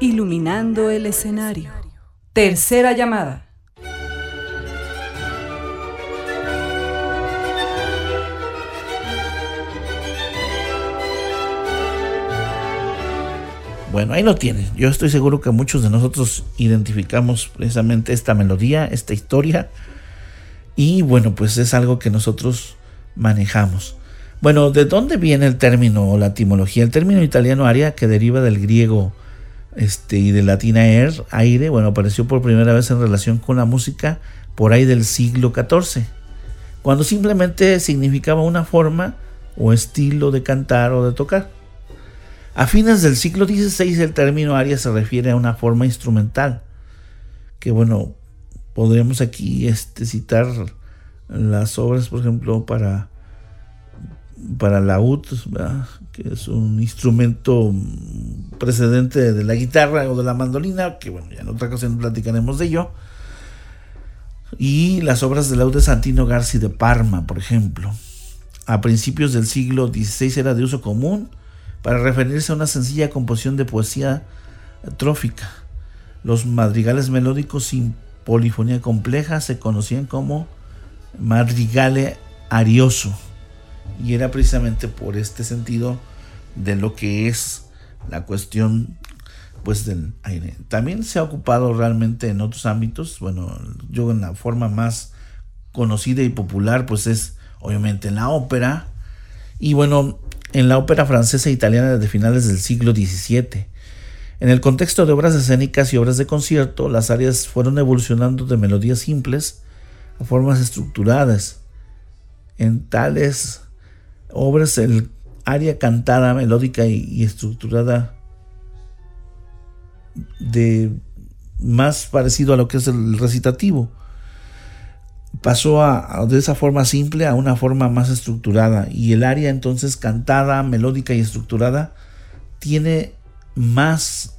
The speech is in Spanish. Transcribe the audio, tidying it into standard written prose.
Iluminando el escenario. Tercera llamada. Bueno, ahí lo tienen. Yo estoy seguro que muchos de nosotros identificamos precisamente esta melodía, esta historia. Y bueno, pues es algo que nosotros manejamos. Bueno, ¿de dónde viene el término o la etimología? El término italiano aria, que deriva del griego y del latín aire, bueno, apareció por primera vez en relación con la música por ahí del siglo XIV, cuando simplemente significaba una forma o estilo de cantar o de tocar. A fines del siglo XVI el término aria se refiere a una forma instrumental, que bueno, podríamos aquí citar las obras, por ejemplo, para laúd, ¿verdad?, que es un instrumento precedente de la guitarra o de la mandolina, que bueno, ya en otra ocasión platicaremos de ello. Y las obras de laúd de Santino Garzi de Parma, por ejemplo. A principios del siglo XVI era de uso común para referirse a una sencilla composición de poesía trófica. Los madrigales melódicos sin polifonía compleja se conocían como madrigale arioso, y era precisamente por este sentido de lo que es la cuestión pues del aire. También se ha ocupado realmente en otros ámbitos. Bueno, yo en la forma más conocida y popular pues es obviamente en la ópera, y bueno, en la ópera francesa e italiana de finales del siglo XVII. En el contexto de obras escénicas y obras de concierto, las arias fueron evolucionando de melodías simples a formas estructuradas. En tales obras, el aria cantada, melódica y estructurada, de más parecido a lo que es el recitativo, pasó de esa forma simple a una forma más estructurada, y el aria entonces cantada, melódica y estructurada tiene más